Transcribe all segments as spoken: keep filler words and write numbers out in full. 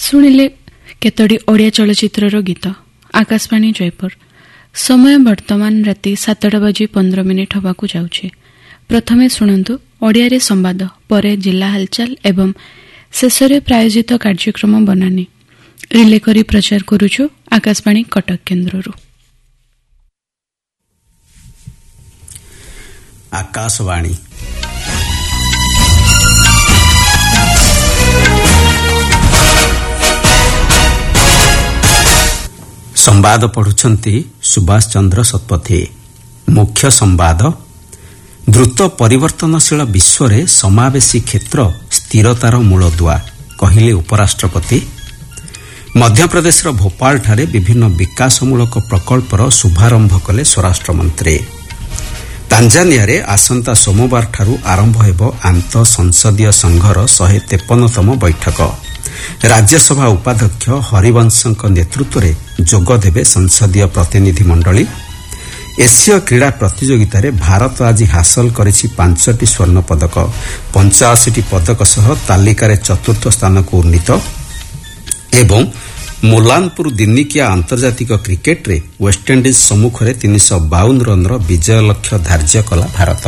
ଶୁଣିଲେ କେତୋଟି ଓଡ଼ିଆ ଚଳଚ୍ଚିତ୍ରର ଗୀତ। ଆକାଶବାଣୀ ଜୟପୁର। ସମୟ ବର୍ତ୍ତମାନ ରାତି ସାତଟା ବାଜି ପନ୍ଦର ମିନିଟ୍ ହେବାକୁ ଯାଉଛି। ପ୍ରଥମେ ଶୁଣନ୍ତୁ ଓଡ଼ିଆରେ ସମ୍ବାଦ, ପରେ ଜିଲ୍ଲା ହାଲଚାଲ ଏବଂ ଶେଷରେ ପ୍ରାୟୋଜିତ କାର୍ଯ୍ୟକ୍ରମ ବନାନୀ। ରିଲେ କରି ପ୍ରଚାର କରୁଛୁ ଆକାଶବାଣୀ କଟକ କେନ୍ଦ୍ରରୁ। ଆକାଶବାଣୀ ସମ୍ବାଦ ପଢୁଛନ୍ତି ସୁଭାଷ ଚନ୍ଦ୍ର ଶତପଥୀ। ମୁଖ୍ୟ ସମ୍ବାଦ, ଦ୍ରୁତ ପରିବର୍ତ୍ତନଶୀଳ ବିଶ୍ୱରେ ସମାବେଶୀ କ୍ଷେତ୍ର ସ୍ଥିରତାର ମୂଳଦୁଆ, କହିଲେ ଉପରାଷ୍ଟ୍ରପତି। ମଧ୍ୟପ୍ରଦେଶର ଭୋପାଳଠାରେ ବିଭିନ୍ନ ବିକାଶମୂଳକ ପ୍ରକଳ୍ପର ଶୁଭାରମ୍ଭ କଲେ ସ୍ୱରାଷ୍ଟ୍ରମନ୍ତ୍ରୀ। ତାଞ୍ଜାନିଆରେ ଆସନ୍ତା ସୋମବାରଠାରୁ ଆରମ୍ଭ ହେବ ଆନ୍ତଃ ସଂସଦୀୟ ସଂଘର ଶହେ ତେପନତମ ବୈଠକ। ରାଜ୍ୟସଭା ଉପାଧ୍ୟକ୍ଷ ହରିବଂଶଙ୍କ ନେତୃତ୍ୱରେ ଯୋଗଦେବେ ସଂସଦୀୟ ପ୍ରତିନିଧି ମଣ୍ଡଳୀ। ଏସୀୟ କ୍ରୀଡ଼ା ପ୍ରତିଯୋଗିତାରେ ଭାରତ ଆଜି ହାସଲ କରିଛି ପାଞ୍ଚଟି ସ୍ୱର୍ଣ୍ଣ ପଦକ, ପଞ୍ଚାଅଶୀଟି ପଦକ ସହ ତାଲିକାରେ ଚତୁର୍ଥ ସ୍ଥାନକୁ ଉନ୍ନୀତ। ଏବଂ ମୋଲାନପୁର ଦିନିକିଆ ଆନ୍ତର୍ଜାତିକ କ୍ରିକେଟରେ ୱେଷ୍ଟଇଣ୍ଡିଜ୍ ସମ୍ମୁଖରେ ତିନିଶହ ବାଉନ ରନ୍ର ବିଜୟ ଲକ୍ଷ୍ୟ ଧାର୍ଯ୍ୟ କଲା ଭାରତ।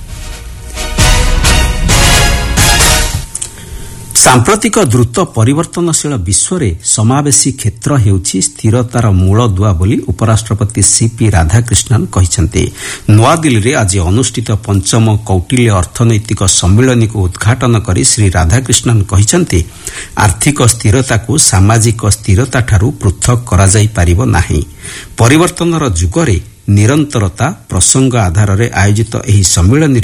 ସାମ୍ପ୍ରତିକ ଦ୍ରୁତ ପରିବର୍ତ୍ତନଶୀଳ ବିଶ୍ୱରେ ସମାବେଶୀ କ୍ଷେତ୍ର ହେଉଛି ସ୍ଥିରତାର ମୂଳଦୁଆ ବୋଲି ଉପରାଷ୍ଟ୍ରପତି ସିପି ରାଧାକ୍ରିଷ୍ଣନ କହିଛନ୍ତି। ନୂଆଦିଲ୍ଲୀରେ ଆଜି ଅନୁଷ୍ଠିତ ପଞ୍ଚମ କୌଟିଲ୍ୟ ଅର୍ଥନୈତିକ ସମ୍ମିଳନୀକୁ ଉଦ୍ଘାଟନ କରି ଶ୍ରୀ ରାଧାକ୍ରିଷ୍ଣନ କହିଛନ୍ତି, ଆର୍ଥିକ ସ୍ଥିରତାକୁ ସାମାଜିକ ସ୍ଥିରତାଠାରୁ ପୃଥକ କରାଯାଇପାରିବ ନାହିଁ। ପରିବର୍ତ୍ତନର ଯୁଗରେ ନିରନ୍ତରତା ପ୍ରସଙ୍ଗ ଆଧାରରେ ଆୟୋଜିତ ଏହି ସମ୍ମିଳନୀ